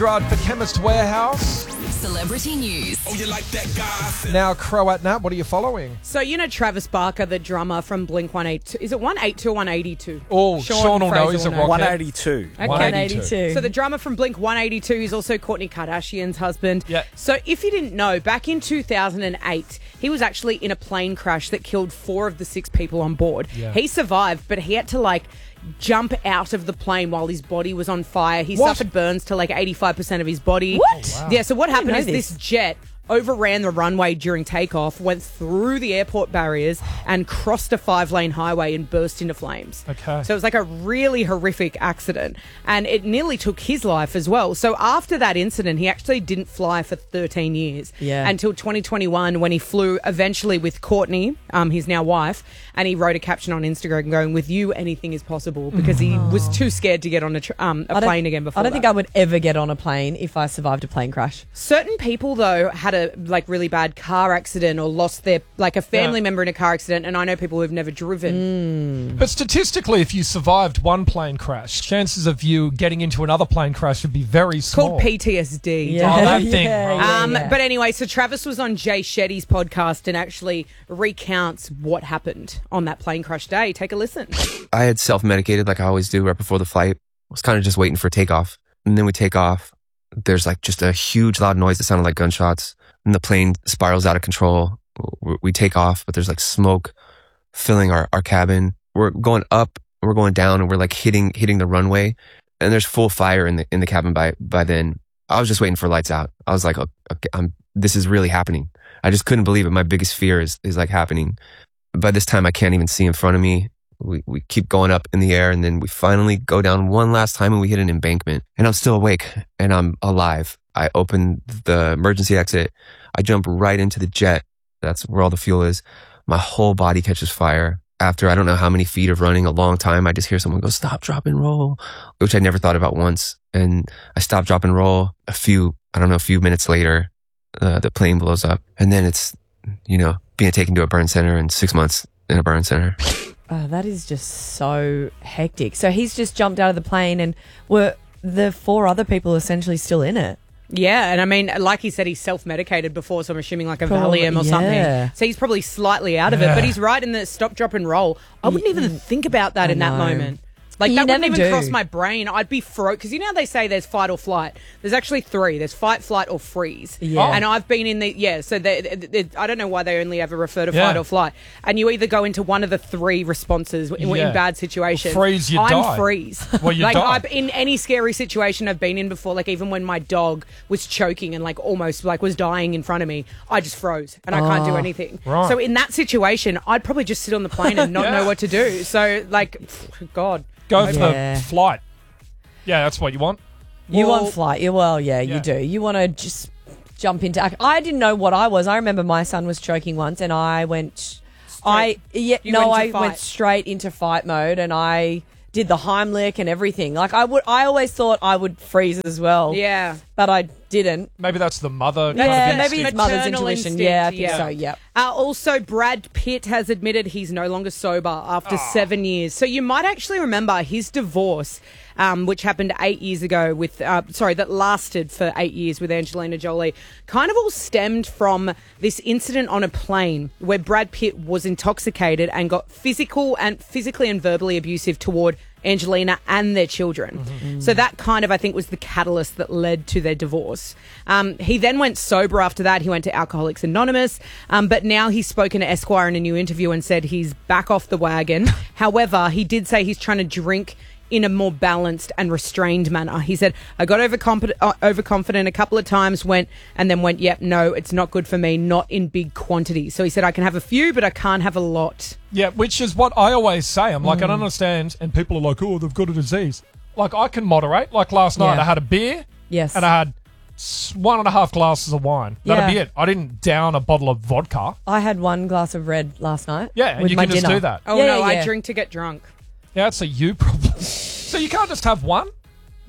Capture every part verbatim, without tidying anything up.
Gerard for Chemist Warehouse. Celebrity news. Oh, you like that guy? Now, Croat Nat, what are you following? So, you know Travis Barker, the drummer from Blink one eighty-two. Is it one eighty-two or one eighty-two? Oh, Sean will know. He's a rocket. one eighty-two. Okay. one eighty-two. So the drummer from Blink one eighty-two is also Kourtney Kardashian's husband. Yeah. So if you didn't know, back in two thousand eight, he was actually in a plane crash that killed four of the six people on board. Yeah. He survived, but he had to, like, jump out of the plane while his body was on fire. He What? suffered burns to like eighty-five percent of his body. What? Oh, wow. Yeah, so what happened know is this. this. jet overran the runway during takeoff, went through the airport barriers and crossed a five-lane highway and burst into flames. Okay. So it was like a really horrific accident, and it nearly took his life as well. So after that incident, he actually didn't fly for thirteen years. Yeah. Until twenty twenty-one, when he flew eventually with Kourtney, um, his now wife, and he wrote a caption on Instagram going, "With you, anything is possible," because he was too scared to get on a, tr- um, a I don't- plane again before I don't that. think I would ever get on a plane if I survived a plane crash. Certain people, though, had a like really bad car accident or lost their, like a family Yeah. member in a car accident, and I know people who've never driven. But statistically, if you survived one plane crash, chances of you getting into another plane crash would be very small. Called P T S D. Oh, that thing. Yeah, right. yeah, Um, yeah. But anyway, so Travis was on Jay Shetty's podcast and actually recounts what happened on that plane crash day. Take a listen. I had self-medicated like I always do right before the flight. I was kind of just waiting for takeoff. And then we take off. There's like just a huge loud noise that sounded like gunshots. And the plane spirals out of control. We- We take off, but there's like smoke filling our, our cabin. We're going up, we're going down, and we're like hitting hitting the runway. And there's full fire in the in the cabin by by then. I was just waiting for lights out. I was like, okay, I'm, this is really happening. I just couldn't believe it. My biggest fear is is like happening. By this time, I can't even see in front of me. We we keep going up in the air, and then we finally go down one last time, and we hit an embankment. And I'm still awake, and I'm alive. I open the emergency exit. I jump right into the jet. That's where all the fuel is. My whole body catches fire. After I don't know how many feet of running, a long time, I just hear someone go, "Stop, drop, and roll," which I never thought about once. And I stop, drop, and roll. A few, I don't know, a few minutes later, uh, the plane blows up. And then it's, you know, being taken to a burn center and six months in a burn center. Oh, that is just so hectic. So he's just jumped out of the plane, and were the four other people essentially still in it? Yeah, and I mean, like he said, he's self-medicated before, so I'm assuming like a Probably, Valium or yeah. something. So he's probably slightly out of it, Yeah. but he's right in the stop, drop, and roll. I wouldn't even think about that I in that know. moment. Like, You that wouldn't never even do. cross my brain. I'd be froze. Because you know how they say there's fight or flight? There's actually three. There's fight, flight, or freeze. Yeah. Oh. And I've been in the, yeah, so they, they, they- I don't know why they only ever refer to Yeah. fight or flight. And you either go into one of the three responses in, Yeah. in bad situations. Freeze, you I'm die. freeze. Well, you like, die. I've, in any scary situation I've been in before, like even when my dog was choking and like almost like was dying in front of me, I just froze and I can't do Oh. anything. Right. So in that situation, I'd probably just sit on the plane and not Yeah. know what to do. So like, God. Go for Yeah. the flight. Yeah, that's what you want. You Well- want flight? You well, yeah, Yeah. you do. You want to just jump into. I didn't know what I was. I remember my son was choking once, and I went. I yeah You no, went I into fight. went straight into fight mode, and I did the Heimlich and everything. Like I would, I always thought I would freeze as well. Yeah. but I didn't. Maybe that's the mother. Yeah, kind of maybe instinct. it's mother's Maternal intuition. instinct, Yeah, I think yeah. so. Yep. Uh, also, Brad Pitt has admitted he's no longer sober after seven years. So you might actually remember his divorce, um, which happened eight years ago with, uh, sorry, that lasted for eight years with Angelina Jolie, kind of all stemmed from this incident on a plane where Brad Pitt was intoxicated and got physical and physically and verbally abusive toward Angelina and their children. Mm-hmm. So that kind of, I think, was the catalyst that led to their divorce. Um, he then went sober after that. He went to Alcoholics Anonymous, um, but now he's spoken to Esquire in a new interview and said he's back off the wagon. However, he did say he's trying to drink in a more balanced and restrained manner. He said, I got overconfident, uh, overconfident a couple of times, went and then went, yep, no, it's not good for me, not in big quantities. So he said, I can have a few, but I can't have a lot. Yeah, which is what I always say. I'm like, Mm. I don't understand. And people are like, oh, they've got a disease. Like, I can moderate. Like last night, Yeah. I had a beer. Yes. And I had s- one and a half glasses of wine. That'd Yeah. be it. I didn't down a bottle of vodka. I had one glass of red last night. Yeah, and with you my can just dinner. do that. Oh, Yeah, no, yeah, I yeah. drink to get drunk. Yeah, that's a you problem. So you can't just have one?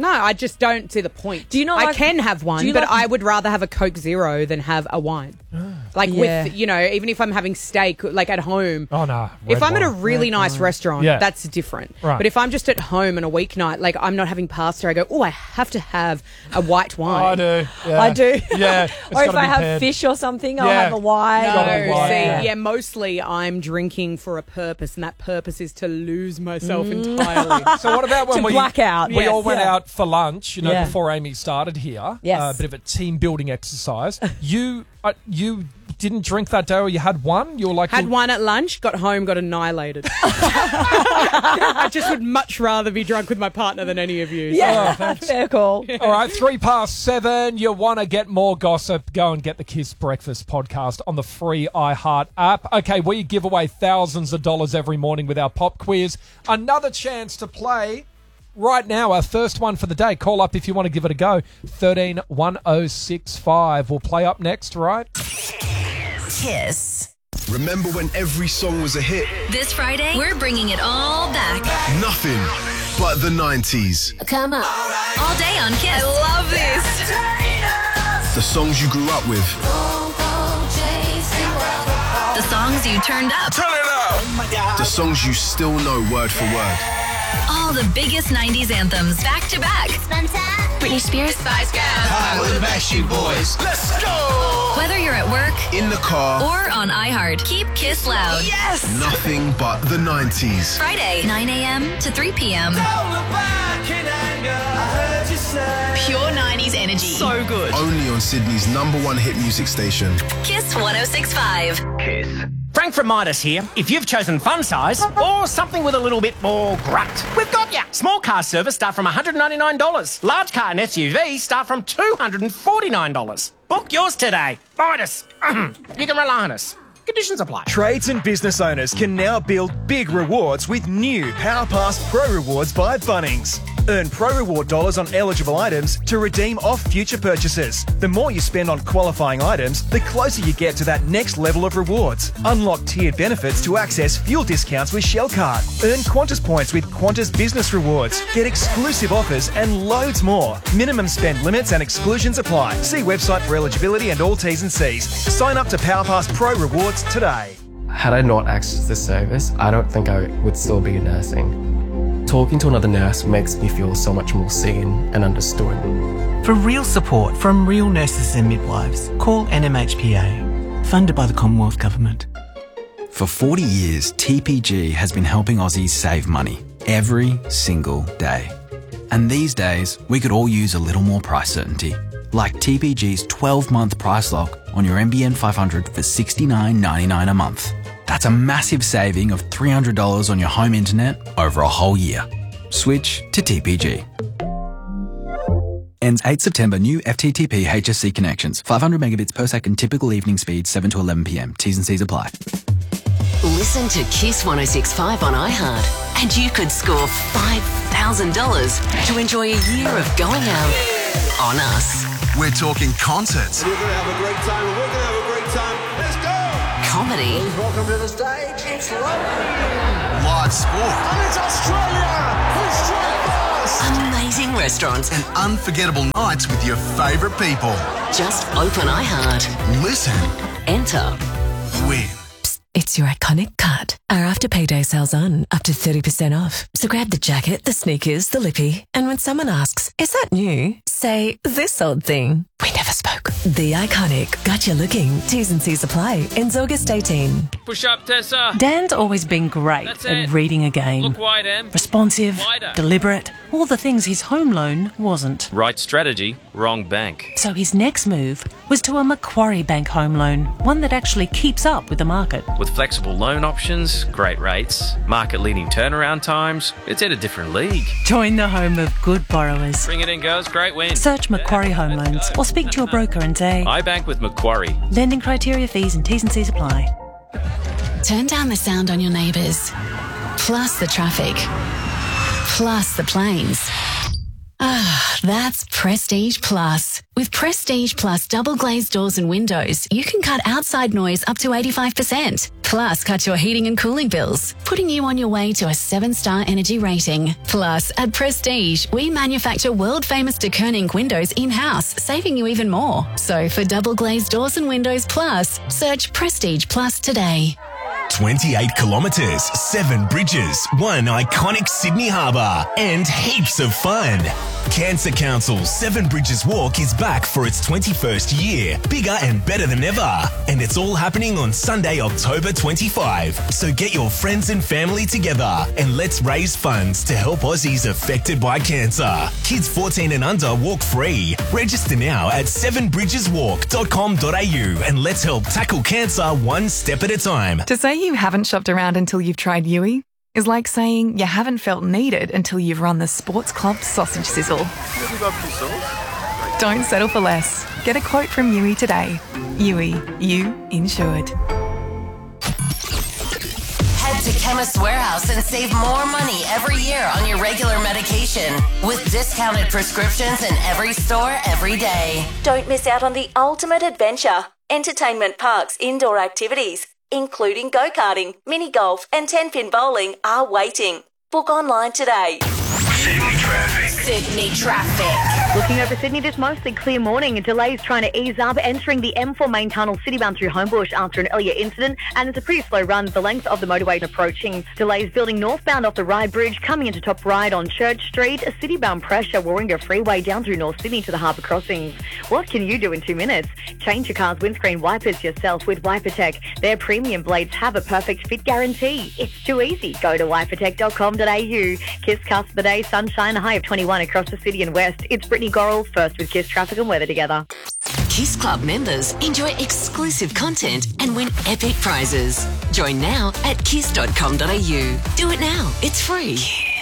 No, I just don't see the point. Do you not I like- can have do one, you but like- I would rather have a Coke Zero than have a wine. Like Yeah. with, you know, even if I'm having steak, like at home. Oh, no. If red I'm at a wine. really nice restaurant, Yeah. that's different. Right. But if I'm just at home on a weeknight, like I'm not having pasta, I go, oh, I have to have a white wine. I do. Yeah. I do. Yeah. it's or if gotta I be have paired. fish or something, I'll Yeah. have a wine. Gotta be No, white, see, yeah. yeah. mostly I'm drinking for a purpose, and that purpose is to lose myself entirely. So what about when To we black out. We Yes. all went Yeah. out for lunch, you know, Yeah. before Amy started here. Yes. A bit of a team building exercise. you uh, you didn't drink that day, or you had one? You were like Had one at lunch, got home, got annihilated. I just would much rather be drunk with my partner than any of you. Yeah, Oh, fair call. All right, three past seven. You want to get more gossip? Go and get the Kiss Breakfast podcast on the free iHeart app. Okay, we give away thousands of dollars every morning with our pop quiz. Another chance to play right now. Our first one for the day. Call up if you want to give it a go. thirteen one oh six five. We'll play up next, right? Kiss. Remember when every song was a hit? This Friday, we're bringing it all back. Nothing but the nineties. Come on. All day on Kiss. I love this. The songs you grew up with. The songs you turned up. Turn it up! The songs you still know word for word. All the biggest nineties anthems back to back. Britney Spears. Spice Girls. Hi, we're the Backstreet Boys. Let's go! Whether you're at work In the car. or on iHeart, keep Kiss loud. Yes! Nothing but the nineties. Friday, nine a.m. to three p.m. Pure nineties energy. So good. Only on Sydney's number one hit music station. Kiss one oh six point five. Frank from Midas here. If you've chosen fun size or something with a little bit more grunt, we've got ya. Small car service start from one hundred ninety-nine dollars. Large car and S U V start from two hundred forty-nine dollars. Book yours today. Midas. You can rely on us. Conditions apply. Trades and business owners can now build big rewards with new PowerPass Pro Rewards by Bunnings. Earn Pro Reward dollars on eligible items to redeem off future purchases. The more you spend on qualifying items, the closer you get to that next level of rewards. Unlock tiered benefits to access fuel discounts with Shell Card. Earn Qantas points with Qantas Business Rewards. Get exclusive offers and loads more. Minimum spend limits and exclusions apply. See website for eligibility and all T's and C's. Sign up to PowerPass Pro Rewards today. Had I not accessed this service, I don't think I would still be nursing. Talking to another nurse makes me feel so much more seen and understood. For real support from real nurses and midwives, call N M H P A, funded by the Commonwealth Government. For forty years, T P G has been helping Aussies save money every single day. And these days, we could all use a little more price certainty. Like T P G's twelve-month price lock on your N B N five hundred for sixty-nine ninety-nine a month. That's a massive saving of three hundred dollars on your home internet over a whole year. Switch to T P G. Ends eighth September. New F T T P H S C connections. five hundred megabits per second. Typical evening speed seven to eleven p.m. T's and C's apply. Listen to Kiss one oh six point five on iHeart and you could score five thousand dollars to enjoy a year of going out on us. We're talking concerts. We're going to have a great time and we're going to have a great time. Let's go! Comedy. Welcome to the stage. It's London. Live sport. And it's Australia. Who's straight first? Amazing restaurants. And unforgettable nights with your favourite people. Just open iHeart. Listen. Enter. Win. It's your iconic cut. Our after payday sales on, up to thirty percent off. So grab the jacket, the sneakers, the lippy, and when someone asks, is that new? Say, this old thing. We never spoke. The Iconic. Got you looking. T's and C's apply. Ends August eighteenth. Push up, Tessa. Dan's always been great That's at it. reading a game. Look wide, Em. Responsive, Wider. deliberate, all the things his home loan wasn't. Right strategy, wrong bank. So his next move was to a Macquarie Bank home loan, one that actually keeps up with the market. With flexible loan options, great rates, market-leading turnaround times, it's in a different league. Join the home of good borrowers. Bring it in, girls. Great win. Search Macquarie Home Loans or speak to your broker and say, I bank with Macquarie. lending criteria, fees and T's and C's apply. Turn down the sound on your neighbours. Plus the traffic. Plus the planes. Ah, That's Prestige Plus. With Prestige Plus double glazed doors and windows, you can cut outside noise up to eighty-five percent. Plus, cut your heating and cooling bills, putting you on your way to a seven-star energy rating. Plus, at Prestige, we manufacture world-famous de Koning windows in-house, saving you even more. So, for double glazed doors and windows plus, search Prestige Plus today. twenty-eight kilometres, seven bridges, one iconic Sydney Harbour, and heaps of fun. Cancer Council's Seven Bridges Walk is back for its twenty-first year, bigger and better than ever. And it's all happening on Sunday, October twenty-fifth. So get your friends and family together and let's raise funds to help Aussies affected by cancer. Kids fourteen and under walk free. Register now at seven bridges walk dot com dot a u and let's help tackle cancer one step at a time. To say you haven't shopped around until you've tried Yui is like saying you haven't felt needed until you've run the Sports Club sausage sizzle. Don't settle for less. Get a quote from Yui today. Yui, you insured. Head to Chemist Warehouse and save more money every year on your regular medication with discounted prescriptions in every store every day. Don't miss out on the ultimate adventure. Entertainment parks, indoor activities, including go-karting, mini-golf and ten-pin bowling are waiting. Book online today. Sydney traffic. Sydney traffic. Looking over Sydney, this mostly clear morning. Delays trying to ease up, entering the M four main tunnel citybound through Homebush after an earlier incident, and it's a pretty slow run the length of the motorway approaching. Delays building northbound off the Ryde Bridge, coming into Top Ryde on Church Street. A citybound pressure Warringah Freeway down through North Sydney to the harbour crossings. What can you do in two minutes? Change your car's windscreen wipers yourself with WiperTech. Their premium blades have a perfect fit guarantee. It's too easy. Go to wipertech dot com dot a u. Kiss Cast of the Day, sunshine, a high of twenty-one across the city and west. It's Brittany Gorrell, first with Kiss Traffic and Weather together. Kiss Club members enjoy exclusive content and win epic prizes. Join now at kiss dot com dot a u. Do it now. It's free.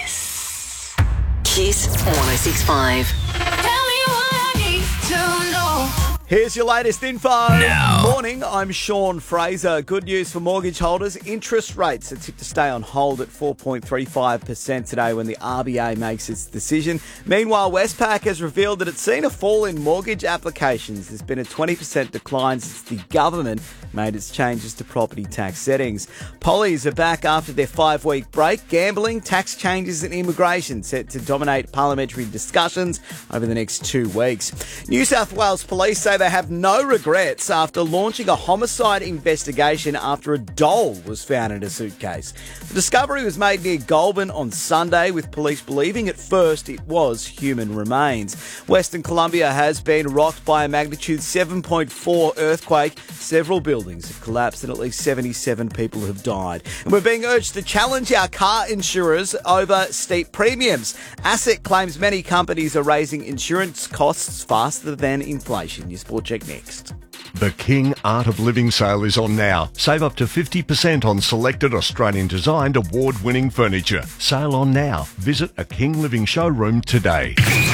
Kiss. Kiss one oh six point five. Tell me what I need to know. Here's your latest info. Now. Morning, I'm Sean Fraser. Good news for mortgage holders. Interest rates are tipped to stay on hold at four point three five percent today when the R B A makes its decision. Meanwhile, Westpac has revealed that it's seen a fall in mortgage applications. There's been a twenty percent decline since the government made its changes to property tax settings. Pollies are back after their five-week break. Gambling, tax changes and immigration set to dominate parliamentary discussions over the next two weeks. New South Wales Police say they have no regrets after launching a homicide investigation after a doll was found in a suitcase. The discovery was made near Goulburn on Sunday, with police believing at first it was human remains. Western Columbia has been rocked by a magnitude seven point four earthquake. Several buildings have collapsed and at least seventy-seven people have died. And we're being urged to challenge our car insurers over steep premiums. ASIC claims many companies are raising insurance costs faster than inflation. Your Sport Check next. The King Art of Living sale is on now. Save up to fifty percent on selected Australian-designed award-winning furniture. Sale on now. Visit a King Living showroom today.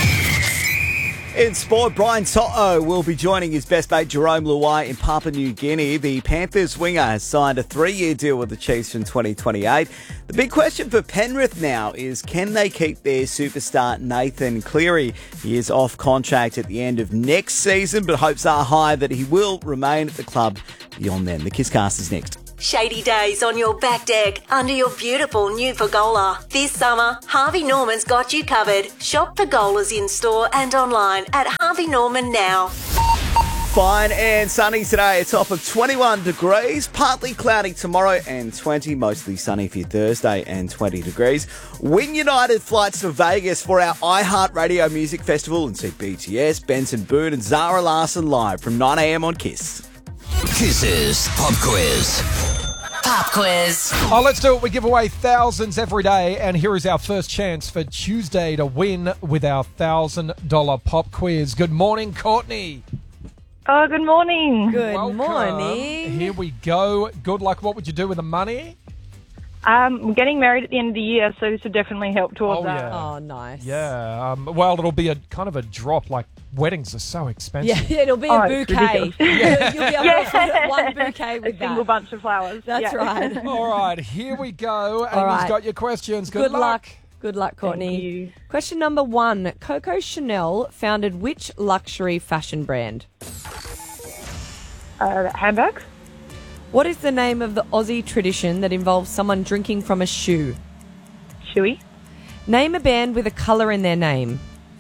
In sport, Brian To'o will be joining his best mate Jerome Luai in Papua New Guinea. The Panthers winger has signed a three-year deal with the Chiefs from twenty twenty-eight. The big question for Penrith now is, can they keep their superstar Nathan Cleary? He is off contract at the end of next season, but hopes are high that he will remain at the club beyond then. The Kisscast is next. Shady days on your back deck under your beautiful new pergola. This summer, Harvey Norman's got you covered. Shop pergolas in store and online at Harvey Norman now. Fine and sunny today. A top of twenty-one degrees. Partly cloudy tomorrow and twenty. Mostly sunny for your Thursday and twenty degrees. Win United flights to Vegas for our iHeartRadio Music Festival and see B T S, Benson Boone and Zara Larsson live from nine a.m. on Kiss. Kiss's Pop Quiz. Pop Quiz. Oh, let's do it. We give away thousands every day, and here is our first chance for Tuesday to win with our one thousand dollars Pop Quiz. Good morning, Courtney. Oh, good morning. Good Welcome. morning. Here we go. Good luck. What would you do with the money? Um, I'm getting married at the end of the year, so this would definitely help towards Oh, that. yeah. Oh, nice. Yeah. Um, well, it'll be a kind of a drop. Like, weddings are so expensive. Yeah, it'll be Oh, a it's bouquet. ridiculous. Yeah. You'll be able Yeah. to afford one bouquet with A single that. bunch of flowers. That's Yeah. right. All right, here we go. All Amy's right. got your questions. Good, Good luck. Good luck, Courtney. Thank you. Question number one. Coco Chanel founded which luxury fashion brand? Uh, handbags? What is the name of the Aussie tradition that involves someone drinking from a shoe? Shoey? Name a band with a colour in their name.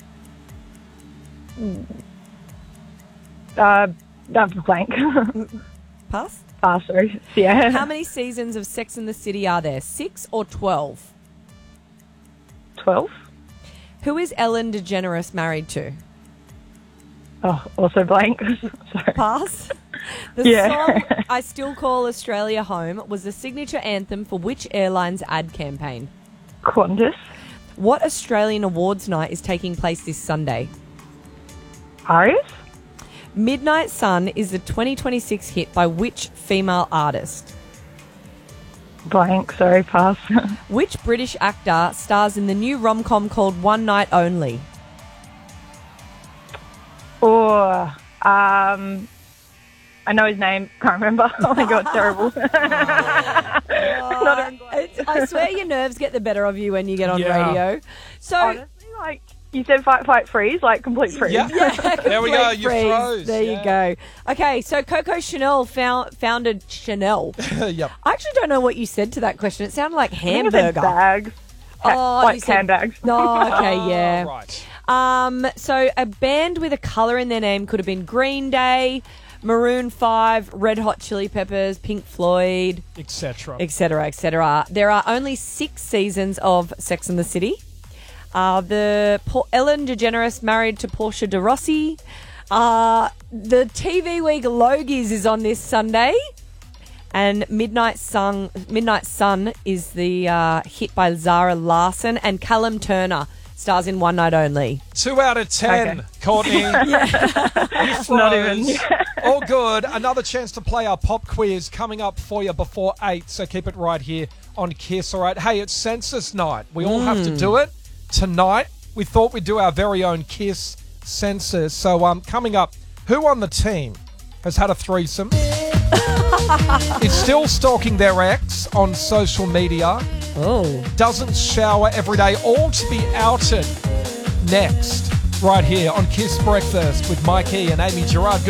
Uh, uh blank. Pass? Pass, sorry. Yeah. How many seasons of Sex and the City are there? Six or twelve? Twelve. Who is Ellen DeGeneres married to? Oh, also blank. Sorry. Pass. The Yeah. song I Still Call Australia Home was the signature anthem for which airline's ad campaign? Qantas. What Australian awards night is taking place this Sunday? Arias? Midnight Sun is the twenty twenty-six hit by which female artist? Blank, sorry, pass. Which British actor stars in the new rom-com called One Night Only? Or, um, I know his name, can't remember. Oh my god, terrible. Not even It's- I swear your nerves get the better of you when you get on Yeah. radio. So, honestly, like, you said fight, fight, freeze, like complete freeze. Yeah. There we go, complete you freeze. froze. There you go. Okay, so Coco Chanel found, founded Chanel. Yep. I actually don't know what you said to that question. It sounded like I think I said hamburger. bags. Oh, like you said- handbags. Oh, okay, yeah. Oh, right. Um, so a band with a colour in their name could have been Green Day, Maroon five, Red Hot Chili Peppers, Pink Floyd, et cetera, et cetera, et cetera. There are only six seasons of Sex and the City. Uh, the Paul, Ellen DeGeneres married to Portia de Rossi. Uh, the T V Week Logies is on this Sunday. And Midnight Sun, Midnight Sun is the uh, hit by Zara Larson, and Callum Turner stars in One Night Only. Two out of ten, Okay. Courtney. You froze. Not even. All good. Another chance to play our pop quiz coming up for you before eight, so keep it right here on Kiss. All right. Hey, it's census night. We all have to do it tonight. We thought we'd do our very own Kiss census. So um, coming up, who on the team has had a threesome? Is still stalking their ex on social media. Oh. Doesn't shower every day. All to be outed next, right here on Kiss Breakfast with Mikey and Amy Gerard.